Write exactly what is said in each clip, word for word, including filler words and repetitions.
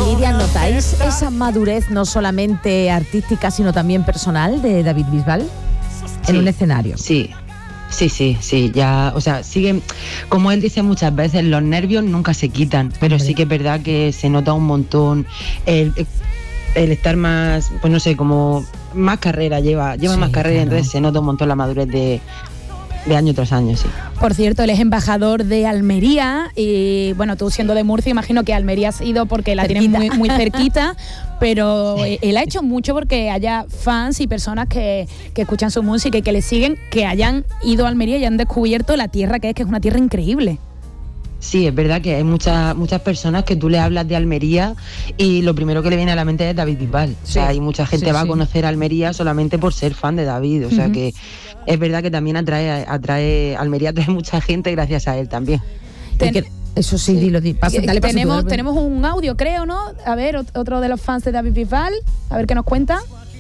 Lidia, ¿notáis esa madurez no solamente artística, sino también personal de David Bisbal en sí, un escenario? Sí. Sí, sí, sí, ya, o sea, siguen, como él dice muchas veces, los nervios nunca se quitan, pero Hombre. sí que es verdad que se nota un montón el, el estar más, pues no sé, como más carrera, lleva, lleva sí, más carrera, claro. Entonces se nota un montón la madurez de, de año tras año, sí. Por cierto, él es embajador de Almería y, bueno, tú siendo de Murcia, imagino que Almería has ido porque la cerquita. Tienes muy, muy cerquita, pero él ha hecho mucho porque haya fans y personas que, que escuchan su música y que le siguen, que hayan ido a Almería y han descubierto la tierra que es, que es una tierra increíble. Sí, es verdad que hay muchas muchas personas que tú le hablas de Almería y lo primero que le viene a la mente es David Bisbal. Sí, o sea, y mucha gente sí, va sí. a conocer Almería solamente por ser fan de David. O sea, uh-huh. que es verdad que también atrae, atrae Almería atrae mucha gente gracias a él también. Ten- que, eso sí, sí. dilo, di, pasa, dale, pasa tenemos, tú, tenemos un audio, creo, ¿no? A ver, otro de los fans de David Bisbal, a ver qué nos cuenta.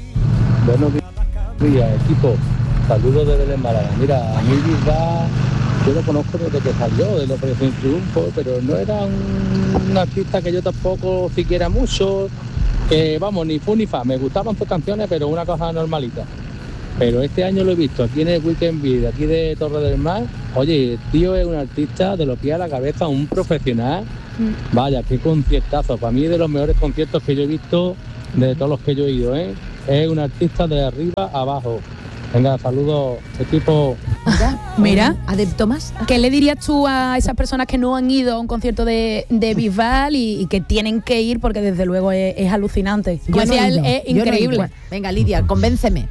Buenos días, equipo. Saludos desde el Málaga. Mira, a mí Bisbal yo lo conozco desde que salió, de la Operación Triunfo, pero no era un, un artista que yo tampoco siquiera mucho, que vamos, ni fu ni fa, me gustaban sus canciones, pero una cosa normalita. Pero este año lo he visto aquí en el Weekend Beat, aquí de Torre del Mar. Oye, el tío es un artista de los pies a la cabeza, un profesional. Mm. Vaya, qué conciertazo, para mí es de los mejores conciertos que yo he visto, de todos los que yo he ido, ¿eh? Es un artista de arriba a abajo. Venga, saludos, equipo. Mira, mira, adepto más. ¿Qué le dirías tú a esas personas que no han ido a un concierto de, de Bisbal y, y que tienen que ir porque desde luego es, es alucinante? Como Yo decía no él, es increíble. No Venga, Lidia, convénceme.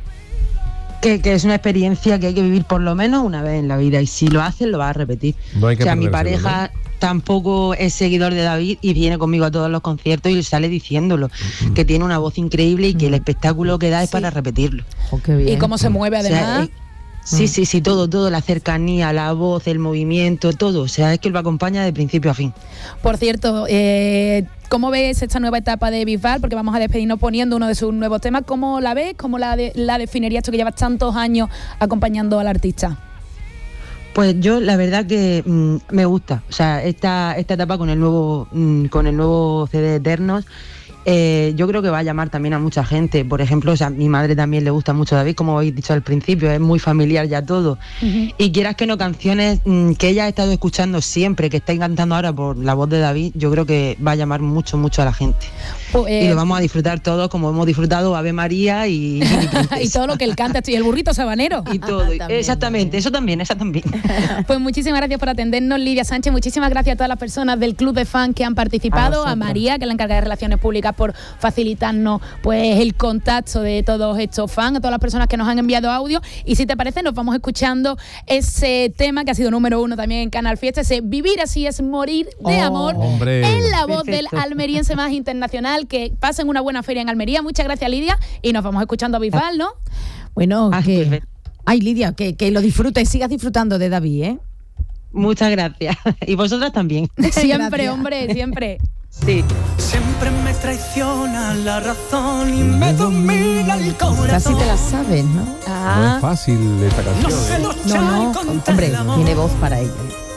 Que, que es una experiencia que hay que vivir por lo menos una vez en la vida y si lo haces lo vas a repetir. No hay que o sea, mi pareja ¿no? tampoco es seguidor de David y viene conmigo a todos los conciertos y sale diciéndolo, uh-huh. que tiene una voz increíble y que uh-huh. el espectáculo que da es sí. para repetirlo. Oh, qué bien. Y cómo se mueve además. O sea, es, sí, sí, sí, todo, todo, la cercanía, la voz, el movimiento, todo. O sea, es que él lo acompaña de principio a fin. Por cierto, eh, ¿cómo ves esta nueva etapa de Bisbal? Porque vamos a despedirnos poniendo uno de sus nuevos temas. ¿Cómo la ves? ¿Cómo la, de, la definirías tú que llevas tantos años acompañando al artista? Pues yo la verdad que mmm, me gusta. O sea, esta, esta etapa con el nuevo, mmm, con el nuevo C D Eternos. Eh, yo creo que va a llamar también a mucha gente. Por ejemplo, o sea, mi madre también le gusta mucho David, como habéis dicho al principio, es muy familiar ya todo. Uh-huh. Y quieras que no, canciones mmm, que ella ha estado escuchando siempre, que está encantando ahora por la voz de David, yo creo que va a llamar mucho, mucho a la gente. Pues, eh, y lo vamos a disfrutar todos como hemos disfrutado Ave María y y todo lo que él canta, y el burrito sabanero. Y todo, también, exactamente, también. eso también, eso también. Pues muchísimas gracias por atendernos, Lidia Sánchez, muchísimas gracias a todas las personas del Club de Fans que han participado, a, a María, que es la encargada de Relaciones Públicas, por facilitarnos pues el contacto de todos estos fans, a todas las personas que nos han enviado audio. Y si te parece, nos vamos escuchando ese tema que ha sido número uno también en Canal Fiesta, ese Vivir así es morir de oh, amor, hombre. En la voz Perfecto. Del almeriense más internacional. Que pasen una buena feria en Almería. Muchas gracias, Lidia, y nos vamos escuchando a Bisbal, ¿no? Bueno, ah, que ay, Lidia, que, que lo disfrutes, sigas disfrutando de David, ¿eh? Muchas gracias. Y vosotras también. Siempre, hombre, siempre. Sí. Siempre me traiciona la razón y me domina el corazón. Casi te la sabes, ¿no? Ah. No es fácil esta canción. No, ¿eh? no, no, no. Hombre, tiene voz para ello.